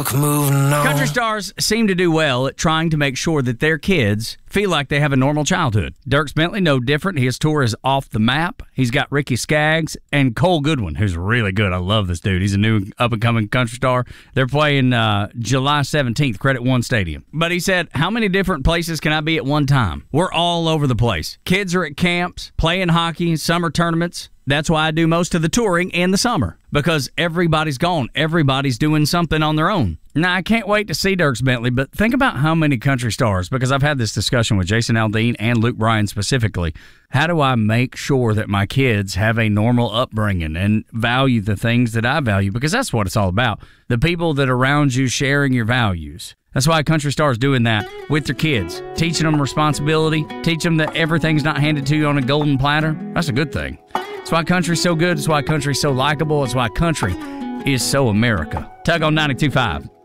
milk, moving on. Country stars seem to do well at trying to make sure that their kids feel like they have a normal childhood. Dierks Bentley, no different. His tour is off the map. He's got Ricky Skaggs and Cole Goodwin, who's really good. I love this dude. He's a new up-and-coming country star. They're playing July 17th, Credit One Stadium. But he said, how many different places can I be at one time? We're all over the place. Kids are at camps, playing hockey, summer tournaments. That's why I do most of the touring in the summer, because everybody's gone. Everybody's doing something on their own. Now, I can't wait to see Dierks Bentley, but think about how many country stars, because I've had this discussion with Jason Aldean and Luke Bryan specifically. How do I make sure that my kids have a normal upbringing and value the things that I value? Because that's what it's all about. The people that are around you sharing your values. That's why country stars doing that with their kids, teaching them responsibility, teach them that everything's not handed to you on a golden platter. That's a good thing. That's why country's so good. It's why country's so likable. It's why country is so America. Tug on 92.5.